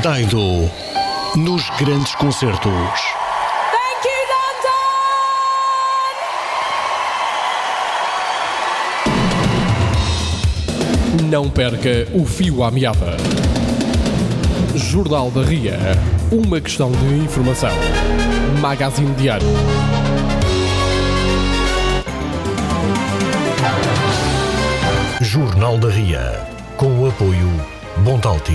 Dido nos grandes concertos. Thank you, London! Não perca o fio à meada. Jornal da Ria. Uma questão de informação. Magazine Diário. Jornal da Ria. Com o apoio Bontalti.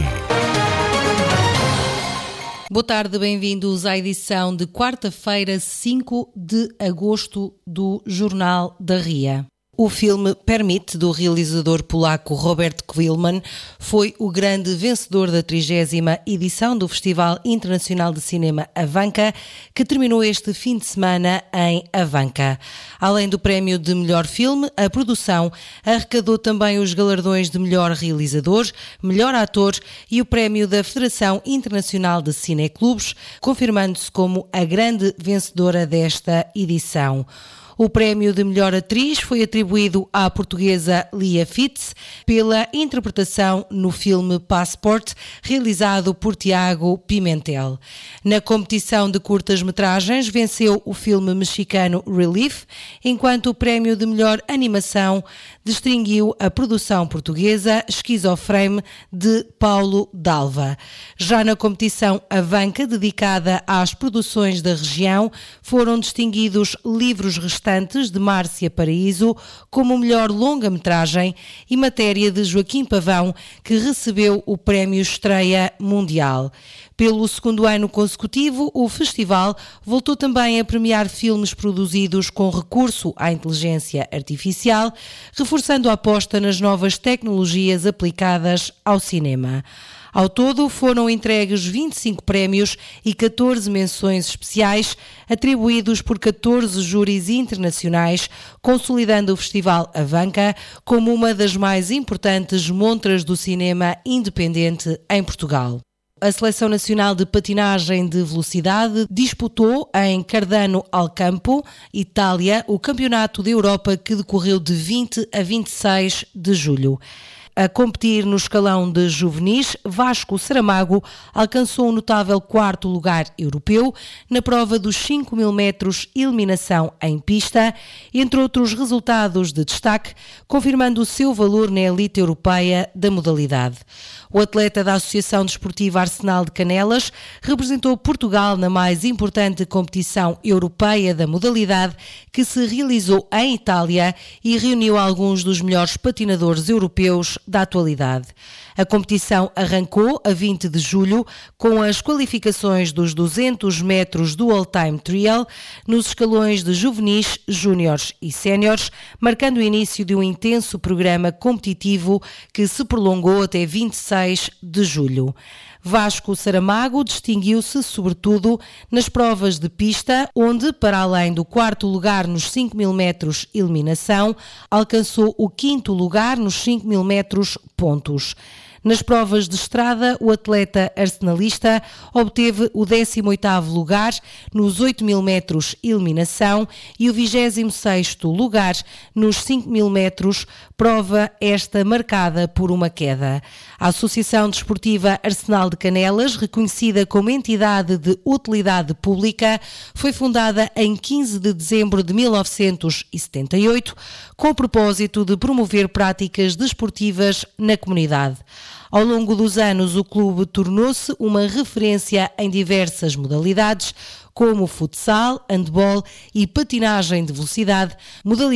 Boa tarde, bem-vindos à edição de quarta-feira, 5 de agosto do Jornal da Ria. O filme Permit, do realizador polaco Robert Kwilman, foi o grande vencedor da 30ª edição do Festival Internacional de Cinema Avanca, que terminou este fim de semana em Avanca. Além do prémio de melhor filme, a produção arrecadou também os galardões de melhor realizador, melhor ator e o prémio da Federação Internacional de Cineclubes, confirmando-se como a grande vencedora desta edição. O prémio de melhor atriz foi atribuído à portuguesa Lia Fitz pela interpretação no filme Passport, realizado por Tiago Pimentel. Na competição de curtas-metragens venceu o filme mexicano Relief, enquanto o prémio de melhor animação distinguiu a produção portuguesa Schizoframe, de Paulo Dalva. Já na competição Avanca, dedicada às produções da região, foram distinguidos Livros Restantes, de Márcia Paraíso, como melhor longa-metragem, e Matéria, de Joaquim Pavão, que recebeu o prémio Estreia Mundial. Pelo segundo ano consecutivo, o festival voltou também a premiar filmes produzidos com recurso à inteligência artificial, reforçando a aposta nas novas tecnologias aplicadas ao cinema. Ao todo, foram entregues 25 prémios e 14 menções especiais, atribuídos por 14 júris internacionais, consolidando o Festival Avanca como uma das mais importantes montras do cinema independente em Portugal. A Seleção Nacional de Patinagem de Velocidade disputou em Cardano al Campo, Itália, o Campeonato da Europa, que decorreu de 20 a 26 de julho. A competir no escalão de juvenis, Vasco Saramago alcançou um notável quarto lugar europeu na prova dos 5.000 metros eliminação em pista, entre outros resultados de destaque, confirmando o seu valor na elite europeia da modalidade. O atleta da Associação Desportiva Arsenal de Canelas representou Portugal na mais importante competição europeia da modalidade, que se realizou em Itália e reuniu alguns dos melhores patinadores europeus da atualidade. A competição arrancou a 20 de julho com as qualificações dos 200 metros do all-time trial nos escalões de juvenis, júniores e séniores, marcando o início de um intenso programa competitivo que se prolongou até 26 de julho. Vasco Saramago distinguiu-se sobretudo nas provas de pista, onde, para além do quarto lugar nos 5.000 metros eliminação, alcançou o quinto lugar nos 5.000 metros pontos. Nas provas de estrada, o atleta arsenalista obteve o 18º lugar nos 8.000 metros eliminação e o 26º lugar nos 5.000 metros, prova esta marcada por uma queda. A Associação Desportiva Arsenal de Canelas, reconhecida como entidade de utilidade pública, foi fundada em 15 de dezembro de 1978, com o propósito de promover práticas desportivas na comunidade. Ao longo dos anos, o clube tornou-se uma referência em diversas modalidades, como futsal, handball e patinagem de velocidade, modalidades